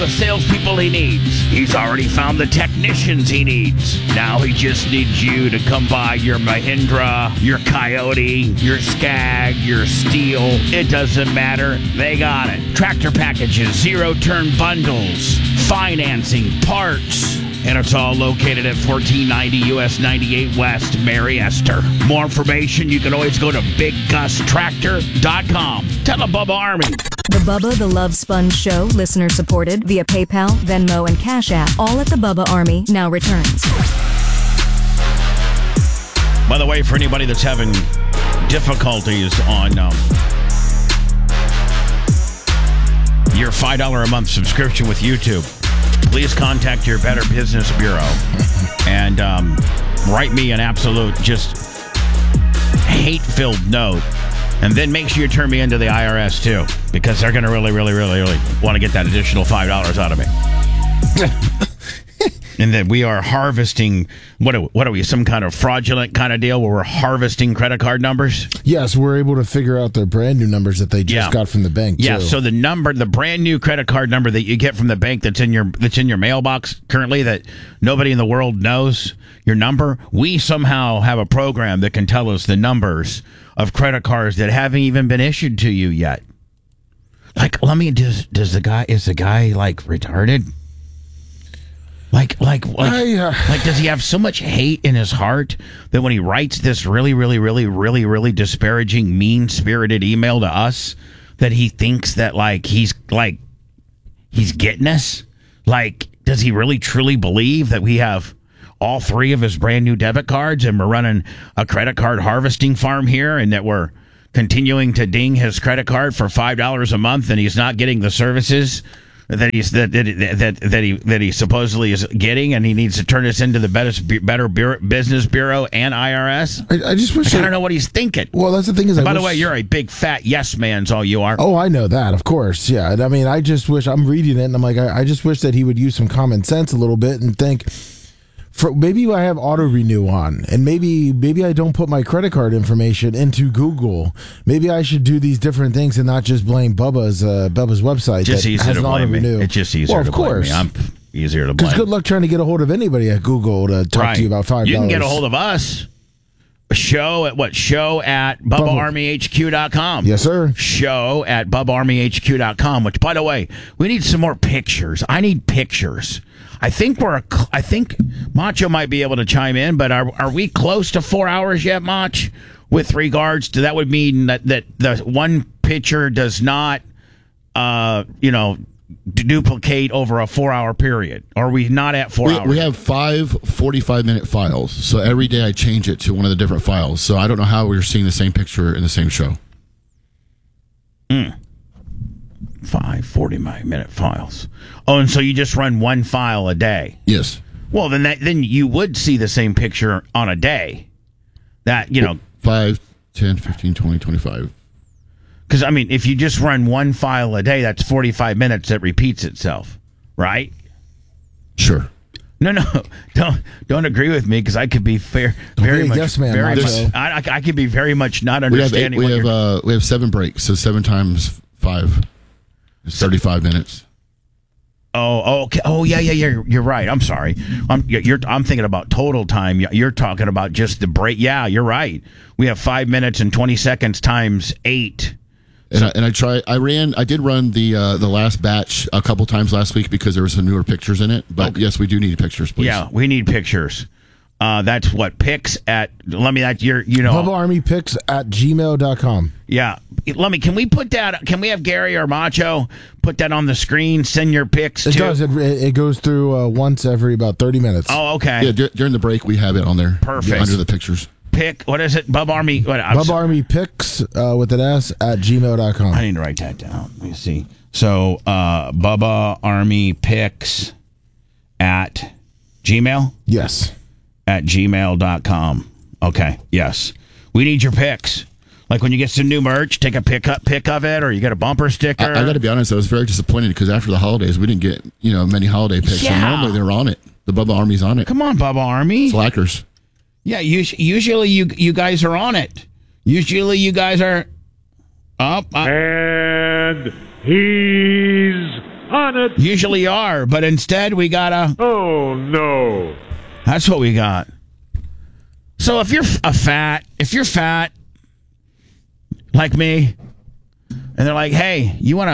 the salespeople he needs. He's already found the technicians he needs. Now he just needs you to come by your Mahindra, your Coyote, your Skag, your Steel. It doesn't matter. They got it. Tractor packages, zero-turn bundles, financing, parts. And it's all located at 1490 US 98 West, Mary Esther. More information, you can always go to BigGusTractor.com. Tell the Bubba Army. The Bubba the Love Sponge Show, listener supported via PayPal, Venmo, and Cash App, all at the Bubba Army, now returns. By the way, for anybody that's having difficulties on your $5 a month subscription with YouTube, please contact your Better Business Bureau and write me an absolute just hate-filled note. And then make sure you turn me into the IRS, too, because they're going to really want to get that additional $5 out of me. And that we are harvesting, what are we, some kind of fraudulent kind of deal where we're harvesting credit card numbers? Yes, we're able to figure out their brand new numbers that they just got from the bank, too. Yeah, so the brand new credit card number that you get from the bank that's in your mailbox currently that nobody in the world knows your number, we somehow have a program that can tell us the numbers of credit cards that haven't even been issued to you yet. Like, is the guy like retarded? Like, does he have so much hate in his heart that when he writes this really disparaging, mean-spirited email to us, that he thinks that he's getting us? Like, does he really truly believe that we have all three of his brand new debit cards and we're running a credit card harvesting farm here and that we're continuing to ding his credit card for $5 a month and he's not getting the services that he supposedly is getting, and he needs to turn us into the Better Business Bureau and IRS? I just wish I don't know what he's thinking. Well, that's the thing is, by the way, you're a big fat yes man's all you are. Oh, I know that, of course, yeah. And I mean, I just wish, I'm reading it, and I'm like, I just wish that he would use some common sense a little bit and think, maybe I have auto renew on, and maybe I don't put my credit card information into Google. Maybe I should do these different things and not just blame Bubba's website. Just easier to blame me. It's just easier to blame me. I'm easier to blame. Because good luck trying to get a hold of anybody at Google to talk to you about $5. You can get a hold of us. Show at BubbaArmyHQ.com. Yes, sir. Show at BubbaArmyHQ.com, which, by the way, we need some more pictures. I need pictures. I think Macho might be able to chime in, but are we close to 4 hours yet, Mach? With regards to that would mean that the one picture does not, duplicate over a 4 hour period. Or are we not at 4 hours? We have 5 45-minute files. So every day I change it to one of the different files. So I don't know how we're seeing the same picture in the same show. 5 40-minute files. Oh, and so you just run one file a day? Yes. Well, then you would see the same picture on a day. 5, 10, 15, 20, 25. Because, I mean, if you just run one file a day, that's 45 minutes that repeats itself, right? Sure. No, don't agree with me because I could be very much. Yes, man, I could be very much not understanding. We have 7 breaks, so 7 times 5 is 35 minutes. Oh, okay. Oh, yeah. You're right. I'm sorry. I'm thinking about total time. You're talking about just the break. Yeah, you're right. We have 5 minutes and 20 seconds times 8. And I did run the last batch a couple times last week because there were some newer pictures in it. But yes, we do need pictures, please. Yeah, we need pictures. That's what pics at. Bubba Army pics at gmail.com. Yeah. Can we put that? Can we have Gary or Macho put that on the screen? Send your pics. It does. It goes through once every about 30 minutes. Oh, okay. Yeah, during the break we have it on there. Perfect. Under the pictures. What is it? Bubba Army. Bubba Army pics with an S at gmail.com. I need to write that down. Let me see. So Bubba Army pics at Gmail. Yes. At gmail.com. Okay. Yes. We need your pics. Like when you get some new merch, take a pic of it, or you get a bumper sticker. I got to be honest, I was very disappointed because after the holidays, we didn't get many holiday pics. Yeah. And normally they're on it. The Bubba Army's on it. Come on, Bubba Army. Slackers. Yeah, usually you guys are on it. Usually you guys are up. And he's on it. Usually are, but instead we got a... Oh, no. That's what we got. So if you're fat like me, and they're like, hey, do you want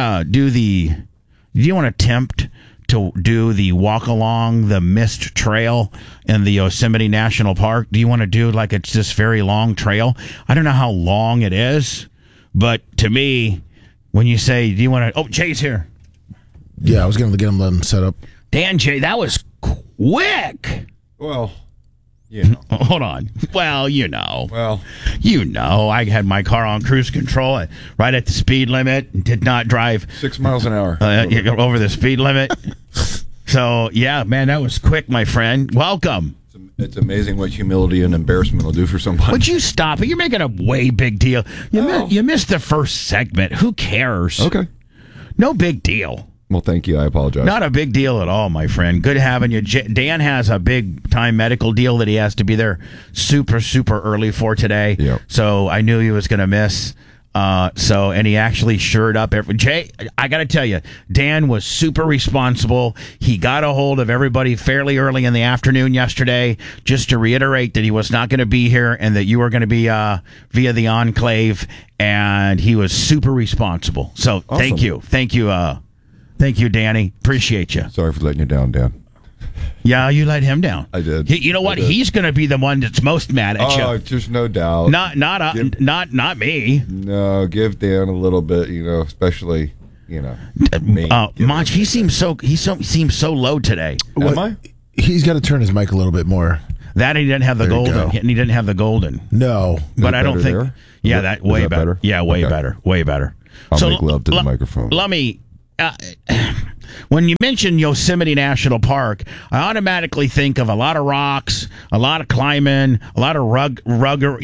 to attempt to do the walk along the Mist Trail in the Yosemite National Park? Do you want to do like it's this very long trail? I don't know how long it is, but to me, when you say, do you want to... Oh, Jay's here. Yeah, I was going to get him set up. Dan, Jay, that was quick. Well, you know. Hold on. Well, you know. Well, I had my car on cruise control right at the speed limit and did not drive 6 miles an hour over the speed limit. So, yeah, man, that was quick, my friend. Welcome. It's amazing what humility and embarrassment will do for someone. Would you stop it? You're making a way big deal. You missed the first segment. Who cares? Okay. No big deal. Well, thank you. I apologize. Not a big deal at all, my friend. Good having you. Dan has a big-time medical deal that he has to be there super, super early for today. Yep. So I knew he was going to miss. And he actually shored up. Jay, I got to tell you, Dan was super responsible. He got a hold of everybody fairly early in the afternoon yesterday just to reiterate that he was not going to be here and that you were going to be via the Enclave. And he was super responsible. So Awesome. Thank you, Danny. Appreciate you. Sorry for letting you down, Dan. Yeah, you let him down. I did. You know what? He's going to be the one that's most mad at you. Oh, there's no doubt. Not me. No, give Dan a little bit, especially, me. Mach, he seems so low today. Am I? He's got to turn his mic a little bit more. That he didn't have the There you golden. go. And he didn't have the golden. No. But I don't better think. there? Yeah, Is that that way better? better. Yeah, way Okay. better. Way better. I'll make love to the microphone. Let me. When you mention Yosemite National Park, I automatically think of a lot of rocks, a lot of climbing, a lot of rugged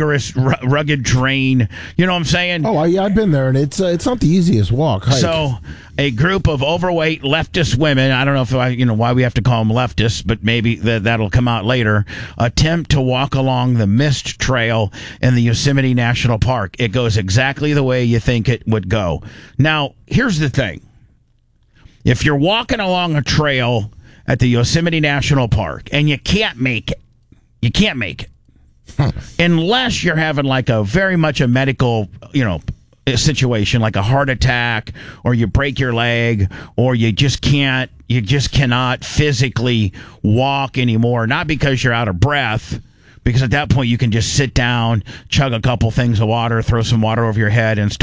terrain. You know what I'm saying? Oh, I've been there, and it's not the easiest hike. So, a group of overweight leftist women, I don't know if why we have to call them leftists, but maybe that'll come out later, attempt to walk along the Mist Trail in the Yosemite National Park. It goes exactly the way you think it would go. Now, here's the thing. If you're walking along a trail at the Yosemite National Park and you can't make it, unless you're having like a very much a medical, situation like a heart attack, or you break your leg, or you just cannot physically walk anymore, not because you're out of breath, because at that point you can just sit down, chug a couple things of water, throw some water over your head, and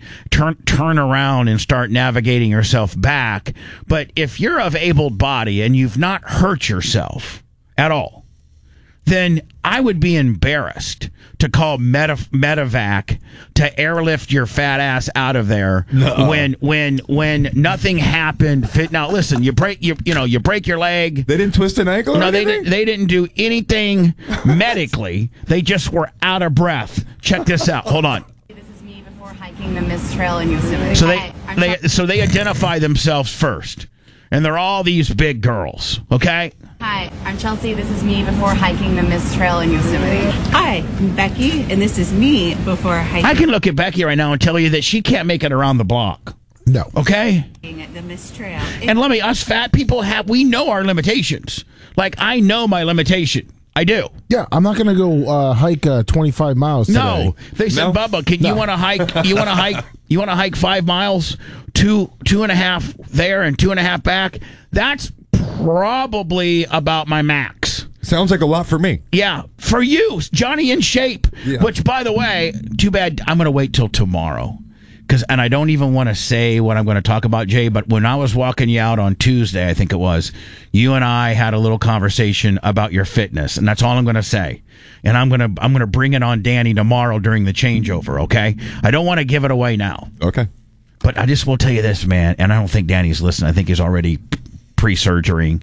turn around and start navigating yourself back. But if you're of able body and you've not hurt yourself at all, then I would be embarrassed to call medevac to airlift your fat ass out of there when nothing happened. Now listen, you break your leg. They didn't twist an ankle? No, they didn't do anything medically. They just were out of breath. Check this out. Hold on. This is me before hiking the Mist Trail in Yosemite. So they identify themselves first, and they're all these big girls. Okay. Hi, I'm Chelsea. This is me before hiking the Mist Trail in Yosemite. Hi, I'm Becky, and this is me before hiking. I can look at Becky right now and tell you that she can't make it around the block. No. Okay? At the Mist Trail. And us fat people we know our limitations. Like, I know my limitation. I do. Yeah, I'm not going to go hike 25 miles today. No. They said, Bubba, you want to hike? You want to hike 5 miles, two and a half there and 2.5 back? That's probably about my max. Sounds like a lot for me. Yeah, for you, Johnny in shape. Yeah. Which, by the way, too bad. I'm going to wait till tomorrow, and I don't even want to say what I'm going to talk about, Jay. But when I was walking you out on Tuesday, I think it was, you and I had a little conversation about your fitness, and that's all I'm going to say. And I'm going to bring it on Danny tomorrow during the changeover. Okay, I don't want to give it away now. Okay, but I just will tell you this, man, and I don't think Danny's listening. I think he's already pre-surgery.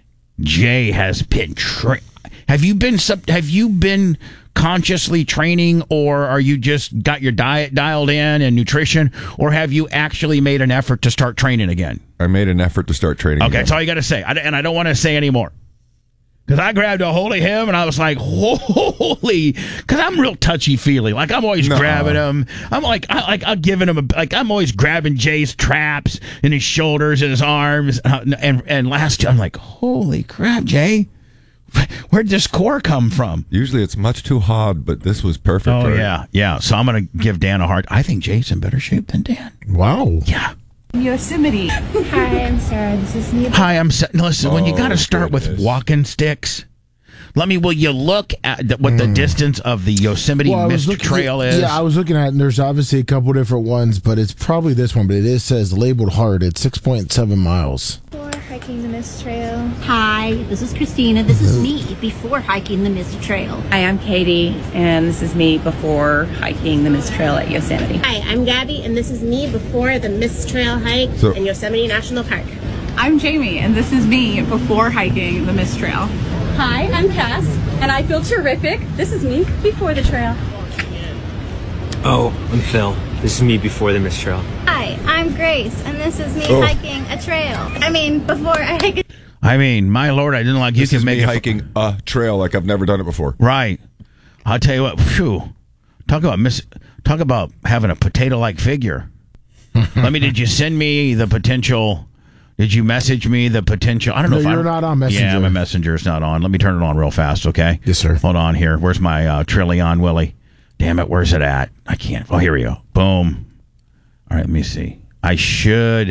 Jay has been Have you been consciously training, or are you just got your diet dialed in and nutrition, or have you actually made an effort to start training again? I made an effort to start training again. That's all you got to say. And I don't want to say any more. Because I grabbed a hold of him and I was like, holy, because I'm real touchy feely. Like I'm always grabbing him. I'm giving him I'm always grabbing Jay's traps and his shoulders and his arms. And last year I'm like, holy crap, Jay, where'd this core come from? Usually it's much too hard, but this was perfect. Oh, right? yeah. So I'm going to give Dan a hard. I think Jay's in better shape than Dan. Wow. Yeah. Yosemite. Hi, I'm Sarah. This is me. Hi, listen, when you got to start with goodness. walking sticks, will you look at what the distance of the Yosemite Mist Trail is? Yeah, I was looking at it, and there's obviously a couple different ones, but it's probably this one, but it says labeled hard. It's 6.7 miles. Before hiking the Mist Trail. Hi, this is Christina. This is me before hiking the Mist Trail. Hi, I'm Katie, and this is me before hiking the Mist Trail at Yosemite. Hi, I'm Gabby, and this is me before the Mist Trail hike in Yosemite National Park. I'm Jamie, and this is me before hiking the Mist Trail. Hi, I'm Cass, and I feel terrific. This is me before the trail. Oh, I'm Phil. This is me before the Mist Trail. Hi, I'm Grace, and this is me hiking a trail. Before I hike it. My Lord, I didn't like you This can is make me it hiking a trail like I've never done it before. right. I'll tell you what. Phew, talk about having a potato-like figure. Did you send me the potential? Did you message me the potential? I don't know if you're not on Messenger. Yeah, my Messenger's not on. Let me turn it on real fast, okay? Yes, sir. Hold on here. Where's my Trillion Willie? Damn it, where's it at? I can't. Oh, here we go. Boom. All right, let me see. I should.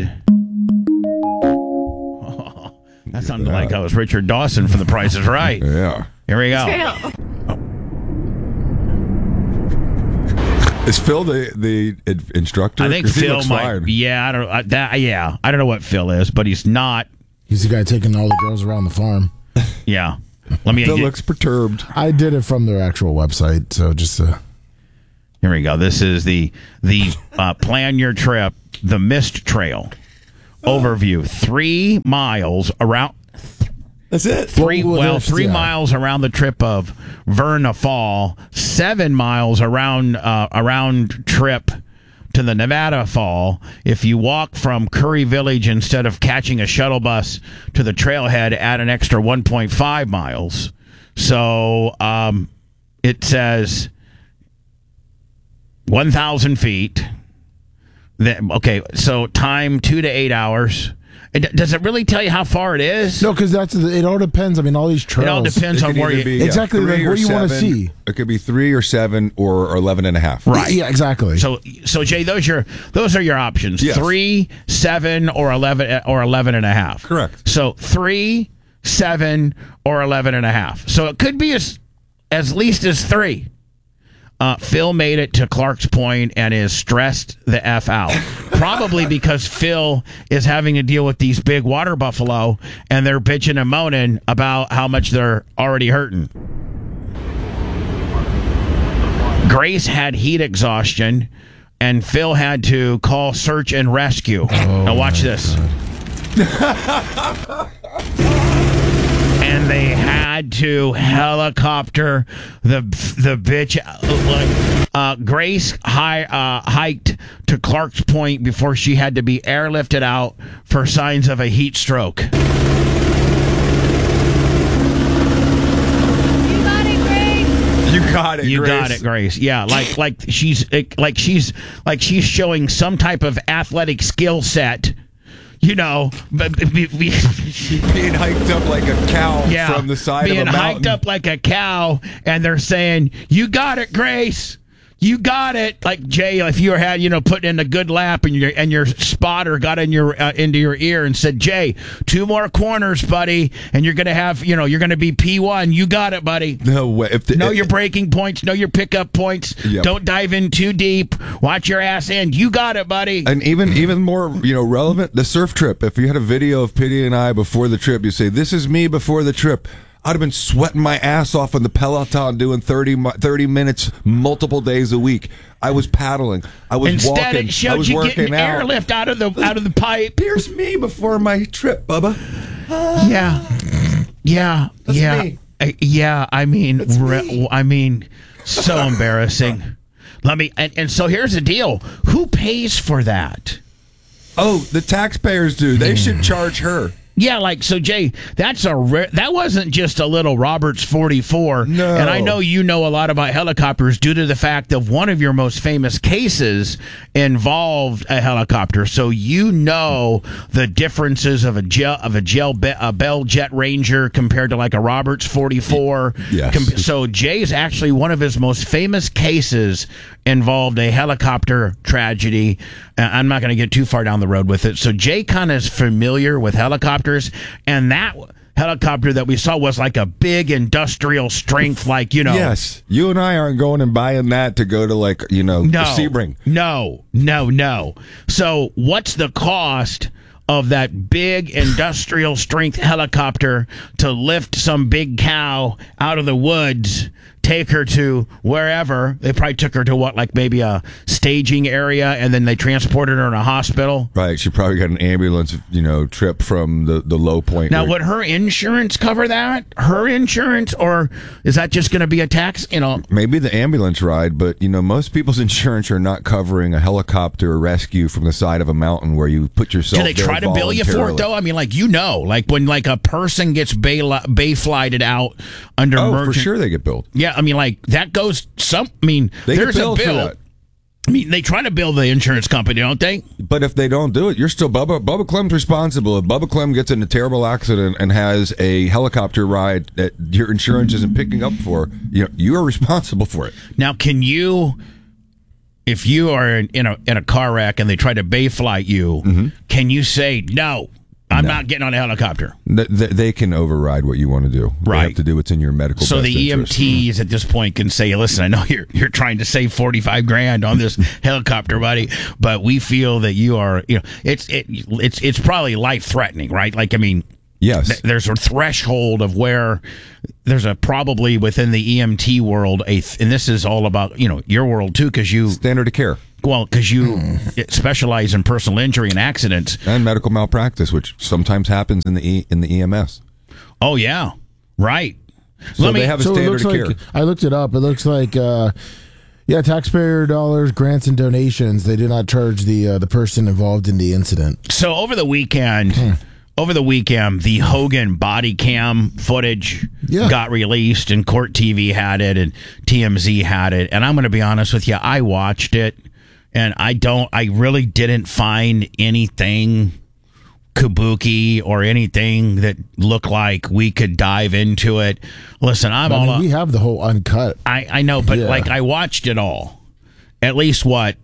That sounded like I was Richard Dawson from The Price is Right. Yeah. Here we go. Trail. Is Phil the instructor? I think 'Cause he Phil looks might. fine. Yeah, I don't know what Phil is, but he's not. He's the guy taking all the girls around the farm. Yeah. Let me. Phil looks perturbed. I did it from their actual website, so just Here we go. This is the plan your trip, the Mist Trail overview. 3 miles around. That's it. 3 yeah. miles around the trip of Verna Fall, 7 miles around trip to the Nevada Fall. If you walk from Curry Village instead of catching a shuttle bus to the trailhead, add an extra 1.5 miles. So it says 1,000 feet. So time 2 to 8 hours. Does it really tell you how far it is? no, because it all depends. All these trails. It all depends on where you. Exactly, like, 3 where or you wanna 7. see. It could be 3 or 7 or 11 and a half. Right. Yeah, exactly. So Jay, those are your options. Yes. 3, 7, or 11 and a half. Correct. So 3, 7, or 11 and a half. So it could be as least as 3. Phil made it to Clark's Point and is stressed the F out. Probably because Phil is having to deal with these big water buffalo and they're bitching and moaning about how much they're already hurting. Grace had heat exhaustion and Phil had to call search and rescue. Now watch this. And they had to helicopter the bitch. Grace hiked to Clark's Point before she had to be airlifted out for signs of a heat stroke. You got it, Grace. You got it. You Grace. got it, Grace. Yeah, like she's showing some type of athletic skill set. But She's being hiked up like a cow from the side of a mountain. Being hiked up like a cow, and they're saying, "You got it, Grace. You got it." Like Jay, if you had, putting in a good lap, and your spotter got in into your ear and said, "Jay, 2 more corners, buddy, and you're gonna have, you're gonna be P1. You got it, buddy. No way. Know your breaking points. Know your pickup points. Yep. Don't dive in too deep. Watch your ass in. You got it, buddy." And even more, relevant, the surf trip. If you had a video of Pity and I before the trip, you say, "This is me before the trip." I'd have been sweating my ass off on the Peloton doing 30 minutes multiple days a week. I was paddling. I was Instead, walking. it showed I was you working getting out. airlift out of the pipe. Here's me before my trip, Bubba. Yeah. me. Yeah. I mean, so embarrassing. And so here's the deal. Who pays for that? Oh, the taxpayers do. They should charge her. Yeah, like, so Jay, that wasn't just a little Roberts 44. No. And I know you know a lot about helicopters due to the fact of one of your most famous cases involved a helicopter. So you know the differences of a Bell Jet Ranger compared to like a Roberts 44. Yes. So Jay's actually one of his most famous cases involved a helicopter tragedy. I'm not going to get too far down the road with it. So Jay kind of is familiar with helicopters, and that helicopter that we saw was like a big industrial strength, like, you know. Yes. You and I aren't going and buying that to go to, like, you know, Sebring. No. So what's the cost of that big industrial strength helicopter to lift some big cow out of the woods, take her to wherever? They probably took her to what, like maybe a staging area, and then they transported her in a hospital. Right. She probably got an ambulance, you know, trip from the low point. Now, would her insurance cover that? Her insurance, or is that just going to be a tax? You know, maybe the ambulance ride, but you know, most people's insurance are not covering a helicopter rescue from the side of a mountain where you put yourself. Do they try to bill you for it though? I mean, like, you know, like when like a person gets bay flighted out under for sure they get billed. Yeah, I mean, like that goes some. I mean, there's a bill. For that. I mean, they try to bill the insurance company, don't they? But if they don't do it, you're still Bubba Clem's responsible. If Bubba Clem gets in a terrible accident and has a helicopter ride that your insurance isn't picking up for, you are responsible for it. Now, can you, if you are in a car wreck and they try to bay flight you, can you say no? I'm not getting on a helicopter. They can override what you want to do. Right. They have to do what's in your medical. So best the interest. EMTs at this point can say, "Listen, I know you're trying to save $45,000 on this helicopter, buddy, but we feel that you are, it's probably life threatening, right? Like, I mean, yes, there's a threshold of where there's a probably within the EMT world, and this is all about your world too, because you standard of care." Well, because you specialize in personal injury and accidents and medical malpractice, which sometimes happens in the EMS. Oh yeah, right. So they have a standard of care. I looked it up. It looks like, taxpayer dollars, grants, and donations. They do not charge the person involved in the incident. So over the weekend. The Hogan body cam footage got released, and Court TV had it, and TMZ had it. And I'm going to be honest with you, I watched it. And I really didn't find anything kabuki or anything that looked like we could dive into it. Listen, we have the whole uncut. I know, but like I watched it all. At least what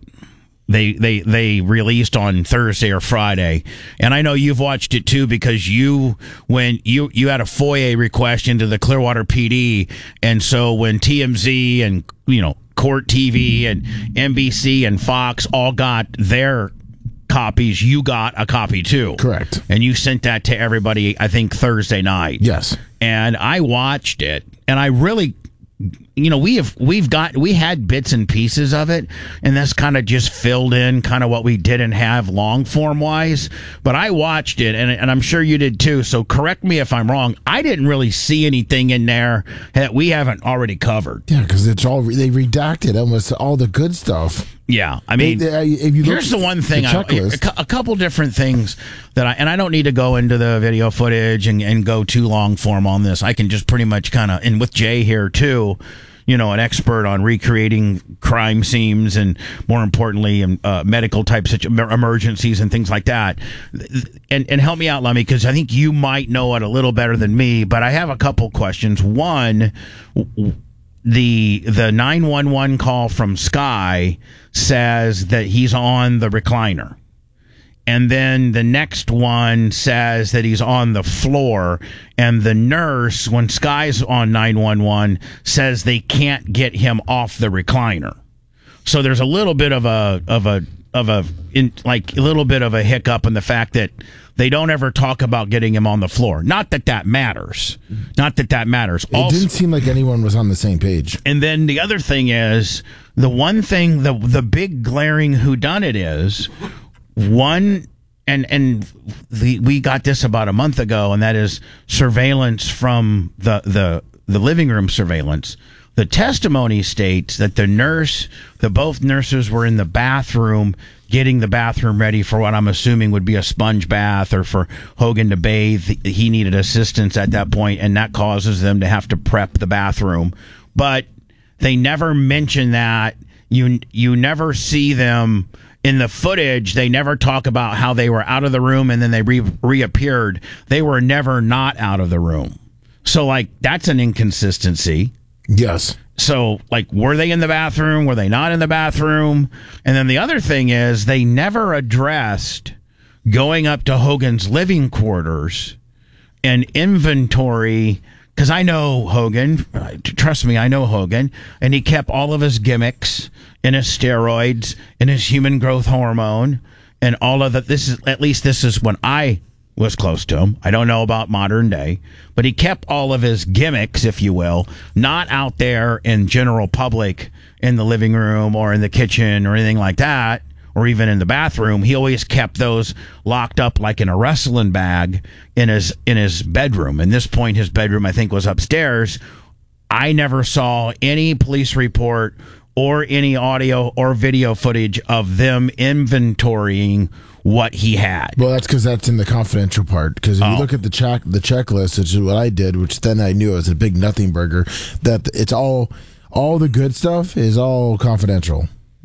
they released on Thursday or Friday. And I know you've watched it too, because you had a FOIA request into the Clearwater PD, and so when TMZ and Court TV and NBC and Fox all got their copies, you got a copy too. Correct. And you sent that to everybody, I think, Thursday night. Yes. And I watched it, and I really, we had bits and pieces of it, and that's kind of just filled in kind of what we didn't have long form wise. But I watched it, and I'm sure you did too. So correct me if I'm wrong. I didn't really see anything in there that we haven't already covered. Yeah, because they redacted almost all the good stuff. Yeah, I mean, if you here's the one thing, a couple different things that I don't need to go into the video footage and go too long form on this. I can just pretty much kind of, and with Jay here too, an expert on recreating crime scenes and more importantly, medical type emergencies and things like that. And help me out, Lummy, because I think you might know it a little better than me, but I have a couple questions. One, the 911 call from Sky says that he's on the recliner. And then the next one says that he's on the floor. And the nurse, when Sky's on 911, says they can't get him off the recliner. So there's a little bit of a little bit of a hiccup in the fact that they don't ever talk about getting him on the floor. Not that matters. It also didn't seem like anyone was on the same page. And then the other thing is, the one thing, the big glaring whodunit is, one, we got this about a month ago, and that is surveillance from the living room surveillance. The testimony states that both nurses were in the bathroom getting the bathroom ready for what I'm assuming would be a sponge bath, or for Hogan to bathe. He needed assistance at that point, and that causes them to have to prep the bathroom. But they never mention that. You never see them in the footage. They never talk about how they were out of the room and then they reappeared. They were never not out of the room. So, like, that's an inconsistency. Yes. So, like, were they in the bathroom? Were they not in the bathroom? And then the other thing is, they never addressed going up to Hogan's living quarters and inventory. Because I know Hogan, trust me, I know Hogan, and he kept all of his gimmicks and his steroids and his human growth hormone and all of that. This is when I was close to him. I don't know about modern day, but he kept all of his gimmicks, if you will, not out there in general public in the living room or in the kitchen or anything like that, or even in the bathroom. He always kept those locked up like in a wrestling bag in his bedroom. And this point, his bedroom, I think, was upstairs. I never saw any police report or any audio or video footage of them inventorying what he had. Well, that's because that's in the confidential part. Because if you look at the checklist, which is what I did, which then I knew it was a big nothing burger, that it's all the good stuff is all confidential.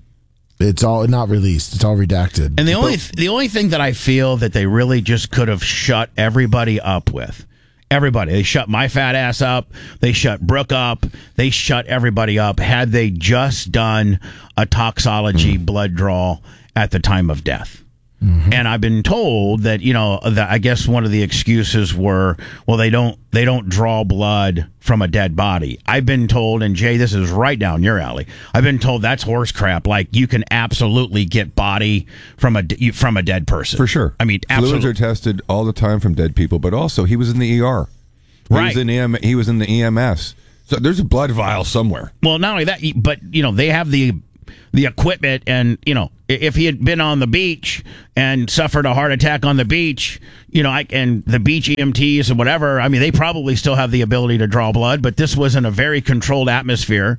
It's all not released. It's all redacted. And the only thing that I feel that they really just could have shut everybody up with. Everybody. They shut my fat ass up. They shut Brooke up. They shut everybody up had they just done a toxology blood draw at the time of death. Mm-hmm. And I've been told that, I guess one of the excuses were, well, they don't draw blood from a dead body. I've been told, and Jay, this is right down your alley. I've been told that's horse crap. Like, you can absolutely get body from a dead person. For sure. I mean, absolutely. Fluids are tested all the time from dead people, but also he was in the ER. Right. He was in the EMS. So there's a blood vial somewhere. Well, not only that, but, they have the equipment, and if he had been on the beach and suffered a heart attack on the beach, and the beach EMTs and whatever, I mean, they probably still have the ability to draw blood, but this was in a very controlled atmosphere.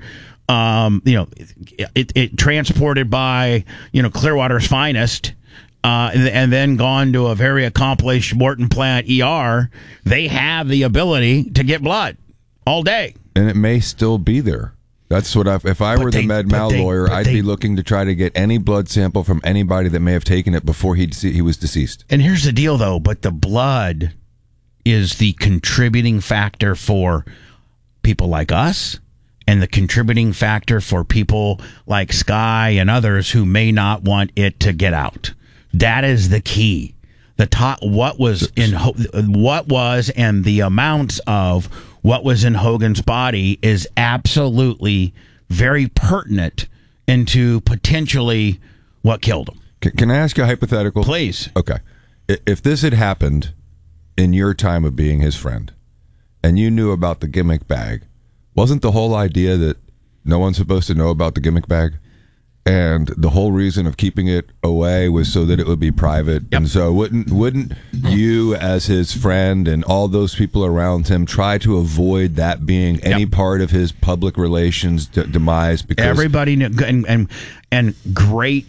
It transported by Clearwater's finest, and then gone to a very accomplished Morton Plant ER. They have the ability to get blood all day, and it may still be there. That's what if I were the med mal lawyer, I'd be looking to try to get any blood sample from anybody that may have taken it before he was deceased. And here's the deal, though, but the blood is the contributing factor for people like us, and the contributing factor for people like Sky and others who may not want it to get out. That is the key. What was and the amounts of what was in Hogan's body is absolutely very pertinent into potentially what killed him. Can I ask you a hypothetical? Please. Okay. If this had happened in your time of being his friend, and you knew about the gimmick bag, wasn't the whole idea that no one's supposed to know about the gimmick bag? And the whole reason of keeping it away was so that it would be private. Yep. And so wouldn't you, as his friend and all those people around him, try to avoid that being any part of his public relations demise? Because everybody knew, and great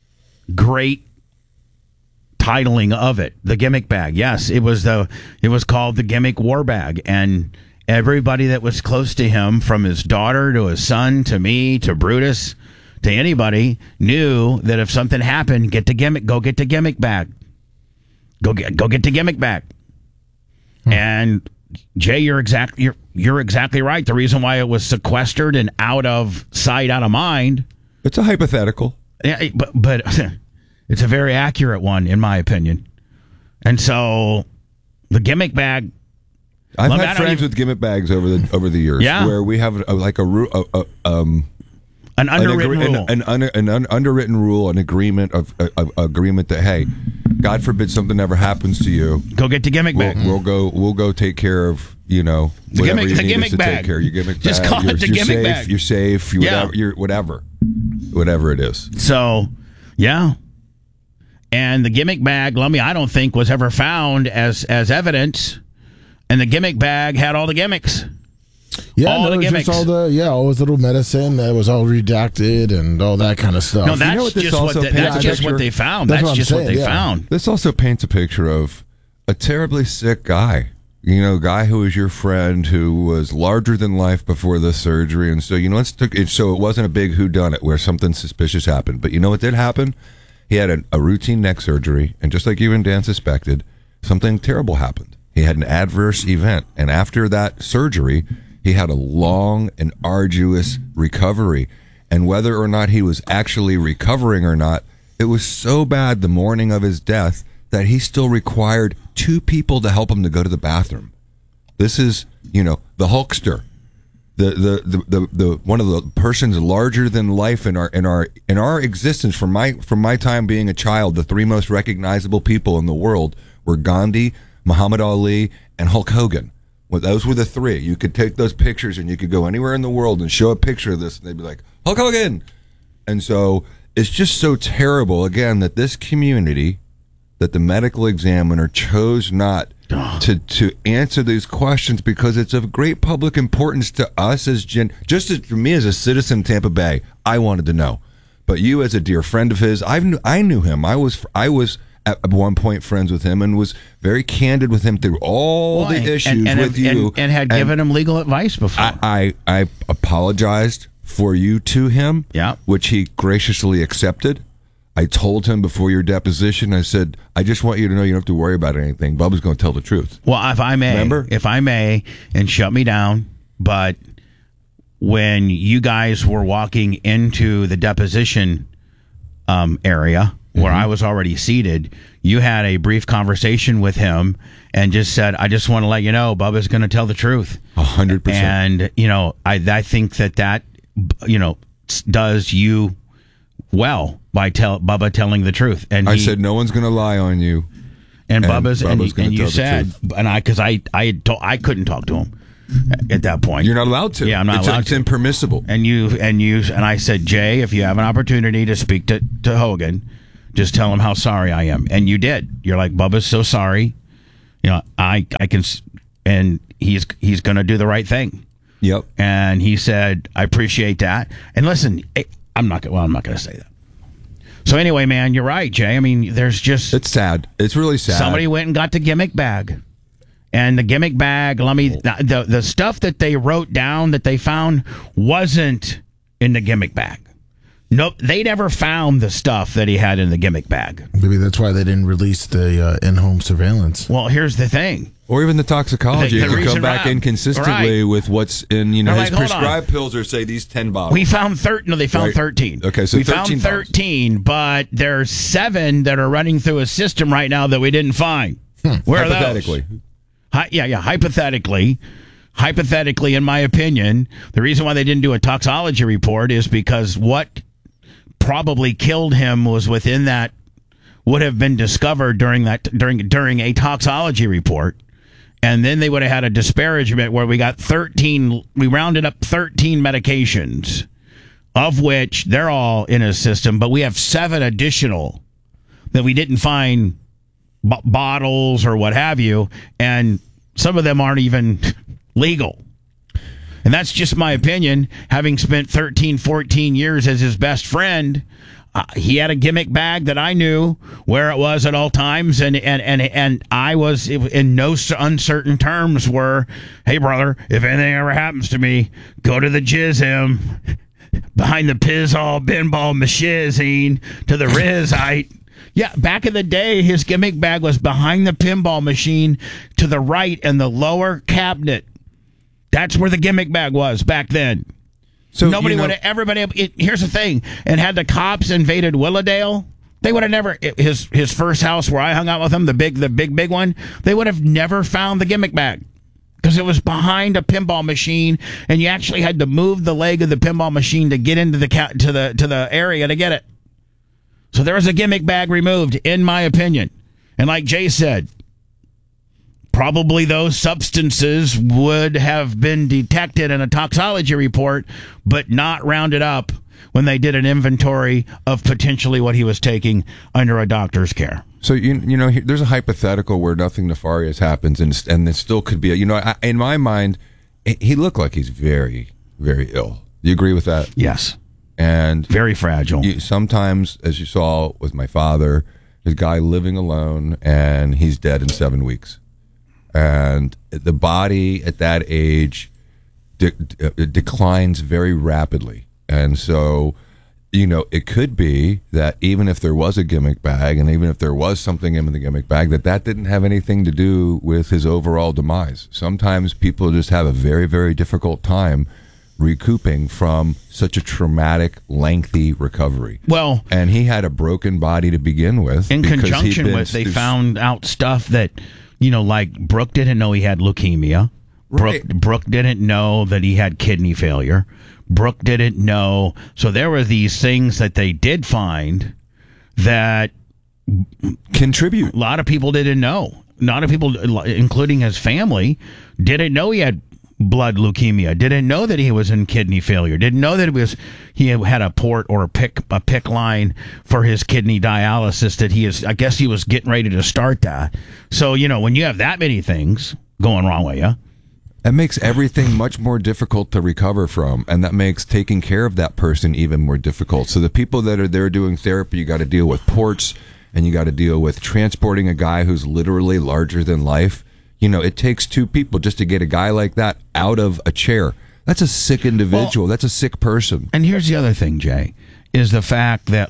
titling of it, the gimmick bag. Yes, it was called the gimmick war bag, and everybody that was close to him, from his daughter to his son to me to Brutus, to anybody, knew that if something happened, go get the gimmick bag. Go get the gimmick bag. And Jay, you're exactly right. The reason why it was sequestered and out of sight, out of mind. It's a hypothetical. Yeah, but it's a very accurate one, in my opinion. And so the gimmick bag. I've had friends with gimmick bags over the years, where we have an underwritten rule, an underwritten rule, an agreement that, hey, God forbid something ever happens to you, go get the gimmick bag. We'll go take care of whatever you need us to take care of. Your gimmick Just bag. Call it the gimmick bag. You're safe. Whatever it is. So, yeah. And the gimmick bag, Lummy, I don't think was ever found as evidence. And the gimmick bag had all the gimmicks. Yeah, all no, the it was gimmicks. just all his little medicine that was all redacted and all that kind of stuff. No, that's what this just also what paints a that's picture? what they found. That's That's what I'm just what saying, they yeah. found. This also paints a picture of a terribly sick guy. You know, a guy who was your friend, who was larger than life before the surgery, and so so it wasn't a big whodunit where something suspicious happened. But you know what did happen? He had a routine neck surgery, and just like you and Dan suspected, something terrible happened. He had an adverse event, and after that surgery, he had a long and arduous recovery. And whether or not he was actually recovering or not, it was so bad the morning of his death that he still required 2 people to help him to go to the bathroom. This is, the Hulkster, the one of the persons larger than life in our existence. From my time being a child, the 3 most recognizable people in the world were Gandhi, Muhammad Ali, and Hulk Hogan. Well, those were the 3. You could take those pictures and you could go anywhere in the world and show a picture of this, and they'd be like, Hulk Hogan. And so it's just so terrible, again, that this community, that the medical examiner chose not to answer these questions, because it's of great public importance to us just as for me as a citizen of Tampa Bay. I wanted to know, but you as a dear friend of his, I knew him. I was at one point friends with him and was very candid with him through all the issues with you, and had given him legal advice before. I apologized for you to him, which he graciously accepted. I told him before your deposition, I said, I just want you to know you don't have to worry about anything. Bubba's going to tell the truth. Well, if I may, and shut me down, but when you guys were walking into the deposition area where I was already seated, you had a brief conversation with him and just said, I just want to let you know, Bubba's going to tell the truth. 100%. And, I think that, does you well by Bubba telling the truth. And I said, no one's going to lie on you. And Bubba's going and to you tell said, the truth. and I couldn't talk to him at that point. You're not allowed to. Yeah, I'm not allowed to. It's impermissible. And I said, Jay, if you have an opportunity to speak to Hogan, just tell him how sorry I am. And you did. You're like, Bubba's so sorry. I can, and he's going to do the right thing. Yep. And he said, I appreciate that. And listen, I'm not going to say that. So anyway, man, you're right, Jay. I mean, it's sad. It's really sad. Somebody went and got the gimmick bag. And the gimmick bag, the stuff that they wrote down that they found wasn't in the gimmick bag. Nope, they never found the stuff that he had in the gimmick bag. Maybe that's why they didn't release the in-home surveillance. Well, here's the thing. Or even the toxicology. It could come back inconsistently with what's in, his prescribed pills, or say these 10 bottles. We found 13. They found 13. Okay, so we found 13, but there's 7 that are running through a system right now that we didn't find. Where are those? Hypothetically. Hypothetically, in my opinion, the reason why they didn't do a toxology report is because what probably killed him was within that would have been discovered during a toxology report. And then they would have had a disparagement where we rounded up 13 medications, of which they're all in his system, but we have 7 additional that we didn't find bottles or what have you, and some of them aren't even legal. And that's just my opinion. Having spent 13, 14 years as his best friend, he had a gimmick bag that I knew where it was at all times, and I was in no uncertain terms were, hey brother, if anything ever happens to me, go to the Jizm behind the Pizzall Binball Machine to the Rizite. Yeah, back in the day, his gimmick bag was behind the pinball machine to the right in the lower cabinet. That's where the gimmick bag was back then. So nobody would have everybody. Here's the thing, and had the cops invaded Willowdale, they would have never his first house where I hung out with him, the big one. They would have never found the gimmick bag because it was behind a pinball machine, and you actually had to move the leg of the pinball machine to get into to the area to get it. So there was a gimmick bag removed, in my opinion, and like Jay said, probably those substances would have been detected in a toxology report, but not rounded up when they did an inventory of potentially what he was taking under a doctor's care. So, there's a hypothetical where nothing nefarious happens, and it still could be, in my mind, he looked like he's very, very ill. Do you agree with that? Yes. And very fragile. Sometimes, as you saw with my father, his guy living alone, and he's dead in 7 weeks. And the body at that age declines very rapidly. And so, it could be that even if there was a gimmick bag, and even if there was something in the gimmick bag, that didn't have anything to do with his overall demise. Sometimes people just have a very, very difficult time recouping from such a traumatic, lengthy recovery. Well, and he had a broken body to begin with. In conjunction with, they found out stuff that, like Brooke didn't know he had leukemia. Right. Brooke didn't know that he had kidney failure. Brooke didn't know. So there were these things that they did find that contribute. A lot of people didn't know. A lot of people, including his family, didn't know he had blood leukemia, didn't know that he was in kidney failure, didn't know that he had a port or a pick line for his kidney dialysis I guess he was getting ready to start that. So, when you have that many things going wrong with you, that makes everything much more difficult to recover from, and that makes taking care of that person even more difficult. So the people that are there doing therapy, you got to deal with ports, and you got to deal with transporting a guy who's literally larger than life. It takes two people just to get a guy like that out of a chair. That's a sick individual. That's a sick person. And here's the other thing, Jay, is the fact that,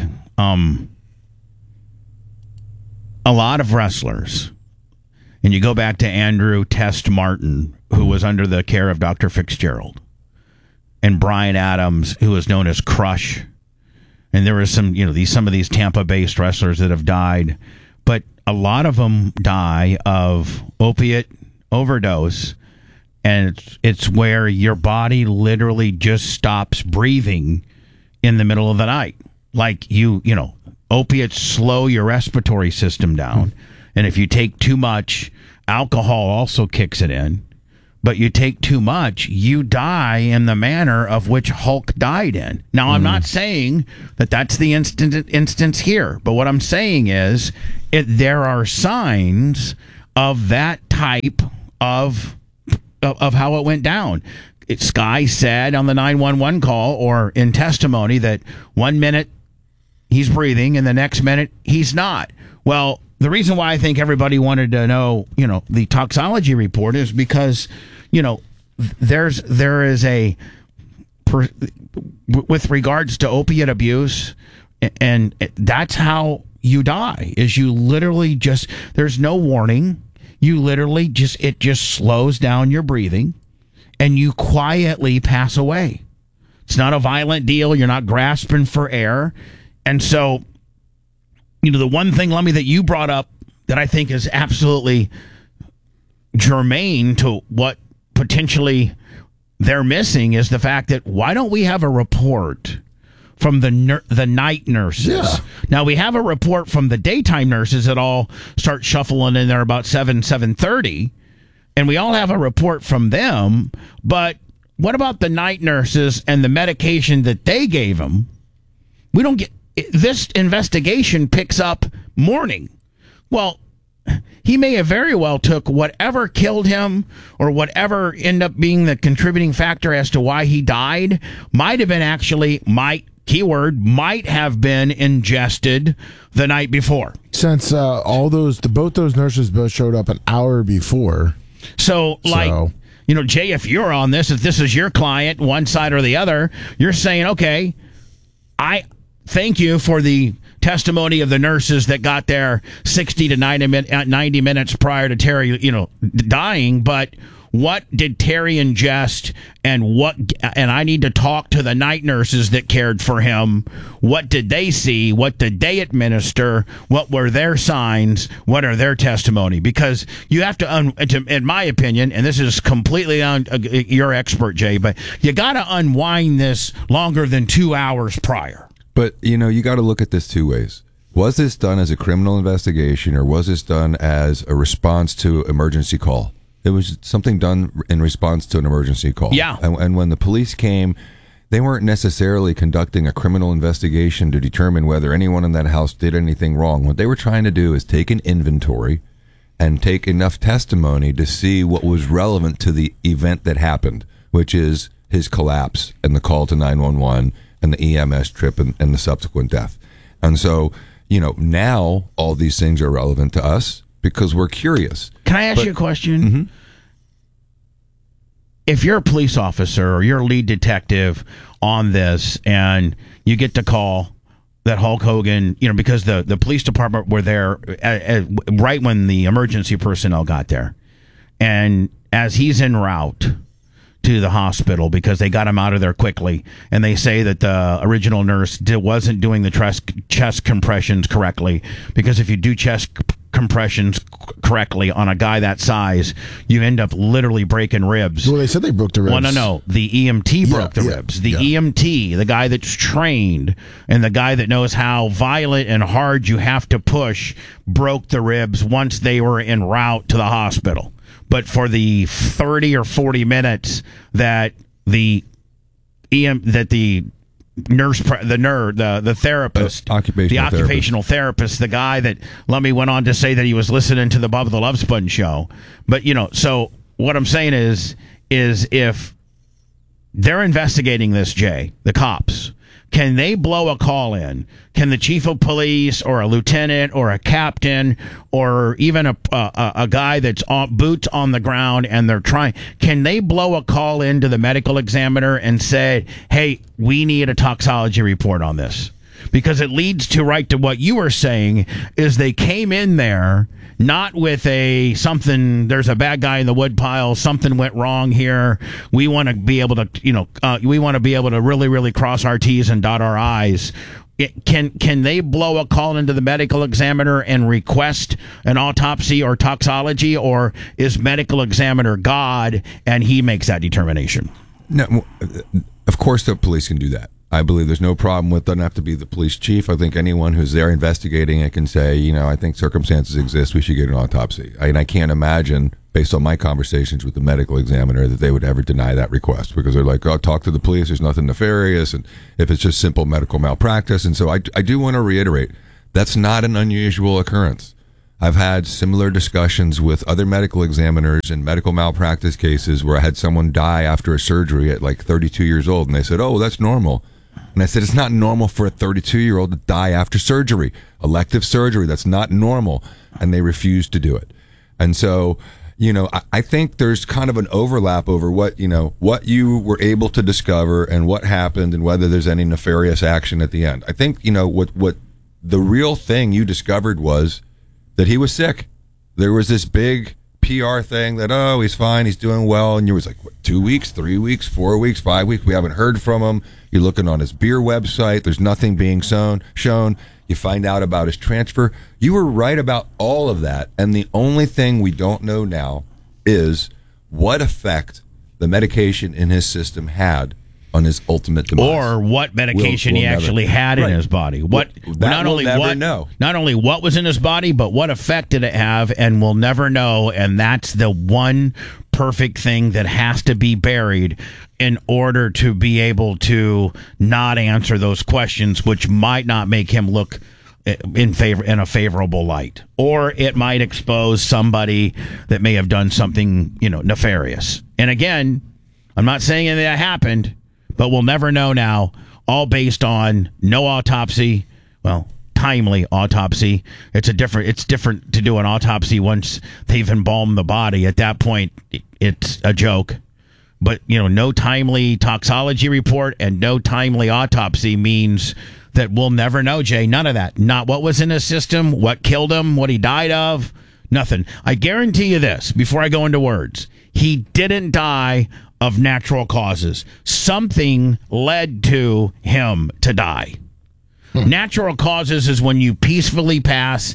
a lot of wrestlers, and you go back to Andrew Test Martin, who was under the care of Dr. Fitzgerald, and Brian Adams, who was known as Crush, and there was some of these Tampa-based wrestlers that have died, but a lot of them die of opiate overdose, and it's where your body literally just stops breathing in the middle of the night. Like opiates slow your respiratory system down, and if you take too much, alcohol also kicks it in. But you take too much, you die in the manner of which Hulk died in. Now, I'm not saying that that's the instance here, but what I'm saying is there are signs of that type of how it went down. Sky said on the 911 call or in testimony that 1 minute he's breathing and the next minute he's not. Well, the reason why I think everybody wanted to know, the toxology report is because, there is with regards to opiate abuse, and that's how you die, is you literally there's no warning. You literally it just slows down your breathing and you quietly pass away. It's not a violent deal. You're not grasping for air. And so, the one thing, Lummy, that you brought up that I think is absolutely germane to what potentially they're missing is the fact that why don't we have a report from the night nurses? Yeah. Now, we have a report from the daytime nurses that all start shuffling in there about 7:30, and we all have a report from them, but what about the night nurses and the medication that they gave them? We don't get... This investigation picks up morning. Well, he may have very well took whatever killed him or whatever ended up being the contributing factor as to why he died might have been might have been ingested the night before. Since both those nurses both showed up an hour before. So Jay, if you're on this, if this is your client, one side or the other, you're saying, okay, I thank you for the testimony of the nurses that got there 60 to 90 minutes prior to Terry, dying. But what did Terry ingest, and I need to talk to the night nurses that cared for him. What did they see? What did they administer? What were their signs? What are their testimony? Because you have to, in my opinion, and this is completely on your expert, Jay, but you got to unwind this longer than 2 hours prior. But, you got to look at this two ways. Was this done as a criminal investigation, or was this done as a response to emergency call? It was something done in response to an emergency call. Yeah. And when the police came, they weren't necessarily conducting a criminal investigation to determine whether anyone in that house did anything wrong. What they were trying to do is take an inventory and take enough testimony to see what was relevant to the event that happened, which is his collapse and the call to 911 and the EMS trip and the subsequent death. And so, now all these things are relevant to us because we're curious. Can I ask you a question? Mm-hmm. If you're a police officer or you're a lead detective on this and you get the call that Hulk Hogan, because the police department were there right when the emergency personnel got there. And as he's en route to the hospital because they got him out of there quickly, and they say that the original nurse wasn't doing the chest compressions correctly, because if you do chest compressions correctly on a guy that size, you end up literally breaking ribs. Well, they said they broke the ribs. Well, no. The EMT broke the ribs. The EMT, the guy that's trained and the guy that knows how violent and hard you have to push, broke the ribs once they were en route to the hospital. But for the 30 or 40 minutes that the nurse, the therapist, the occupational therapist, the guy that Lummy went on to say that he was listening to the Bubba the Love Sponge show. But, so what I'm saying is if they're investigating this, Jay, the cops, can they blow a call in? Can the chief of police or a lieutenant or a captain or even a guy that's boots on the ground and they're trying, can they blow a call into the medical examiner and say, hey, we need a toxology report on this? Because it leads to what you were saying is they came in there not with there's a bad guy in the woodpile, something went wrong here. We want to be able to, really, really cross our T's and dot our I's. Can they blow a call into the medical examiner and request an autopsy or toxology, or is medical examiner God and he makes that determination? No, of course the police can do that. I believe there's no problem with, doesn't have to be the police chief. I think anyone who's there investigating it can say, I think circumstances exist, we should get an autopsy. I can't imagine, based on my conversations with the medical examiner, that they would ever deny that request, because they're like, talk to the police, there's nothing nefarious, and if it's just simple medical malpractice. And so I do want to reiterate, that's not an unusual occurrence. I've had similar discussions with other medical examiners in medical malpractice cases where I had someone die after a surgery at like 32 years old, and they said, oh, that's normal. And I said, it's not normal for a 32-year-old to die after surgery, elective surgery. That's not normal. And they refused to do it. And so, I think there's kind of an overlap over what you were able to discover and what happened and whether there's any nefarious action at the end. I think, what the real thing you discovered was that he was sick. There was this big PR thing that, oh, he's fine, he's doing well. And you was like, what, 2 weeks, 3 weeks, 4 weeks, 5 weeks? We haven't heard from him. You're looking on his beer website. There's nothing being shown. You find out about his transfer. You were right about all of that. And the only thing we don't know now is what effect the medication in his system had on his ultimate demise, or what medication he actually had in his body. Not only what was in his body, but what effect did it have, and we'll never know. And that's the one perfect thing that has to be buried in order to be able to not answer those questions, which might not make him look in a favorable light, or it might expose somebody that may have done something nefarious. And again, I'm not saying that happened, but we'll never know now, all based on no autopsy. Well, timely autopsy. It's different to do an autopsy once they've embalmed the body. At that point, it's a joke. But, no timely toxology report and no timely autopsy means that we'll never know, Jay. None of that. Not what was in his system, what killed him, what he died of, nothing. I guarantee you this, before I go into words, he didn't die of natural causes. Something led to him to die. Natural causes is when you peacefully pass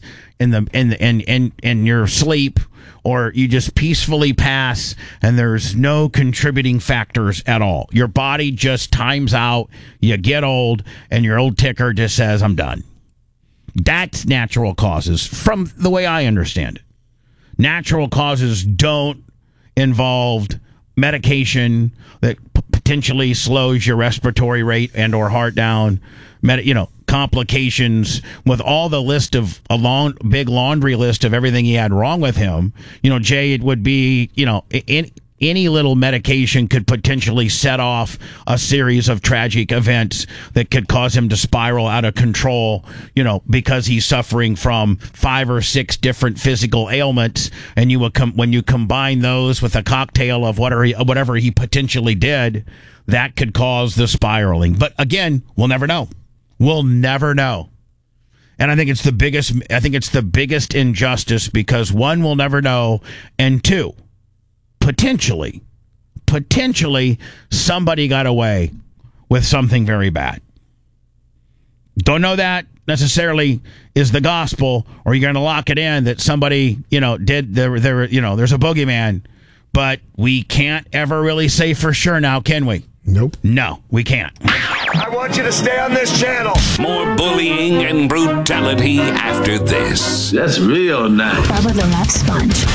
in your sleep, or you just peacefully pass and there's no contributing factors at all. Your body just times out, you get old, and your old ticker just says, I'm done. That's natural causes from the way I understand it. Natural causes don't involve medication that potentially slows your respiratory rate and or heart down. complications with all the list of big laundry list of everything he had wrong with him. Jay, it would be, any little medication could potentially set off a series of tragic events that could cause him to spiral out of control, because he's suffering from 5 or 6 different physical ailments. And when you combine those with a cocktail of whatever he potentially did, that could cause the spiraling. But again, we'll never know. We'll never know. And I think it's the biggest injustice, because one, we'll never know, and two, potentially somebody got away with something very bad. Don't know that necessarily is the gospel, or you're going to lock it in that somebody, did there's a boogeyman, but we can't ever really say for sure now, can we? Nope. No, we can't. I want you to stay on this channel. More bullying and brutality after this. That's real nice. Bubba the Love Sponge.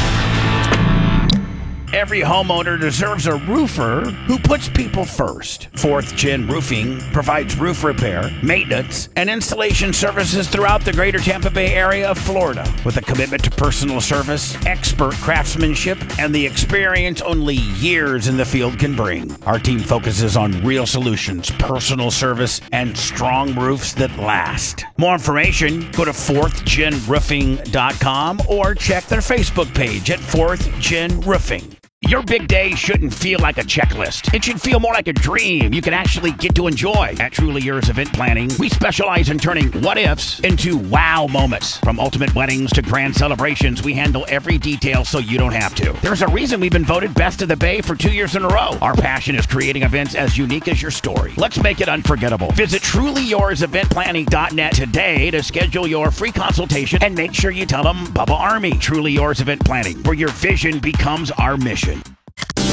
Every homeowner deserves a roofer who puts people first. 4th Gen Roofing provides roof repair, maintenance, and installation services throughout the greater Tampa Bay area of Florida, with a commitment to personal service, expert craftsmanship, and the experience only years in the field can bring. Our team focuses on real solutions, personal service, and strong roofs that last. More information, go to 4thgenroofing.com or check their Facebook page at 4th Gen Roofing. Your big day shouldn't feel like a checklist. It should feel more like a dream you can actually get to enjoy. At Truly Yours Event Planning, we specialize in turning what-ifs into wow moments. From ultimate weddings to grand celebrations, we handle every detail so you don't have to. There's a reason we've been voted Best of the Bay for 2 years in a row. Our passion is creating events as unique as your story. Let's make it unforgettable. Visit TrulyYoursEventPlanning.net today to schedule your free consultation and make sure you tell them Bubba Army. Truly Yours Event Planning, where your vision becomes our mission.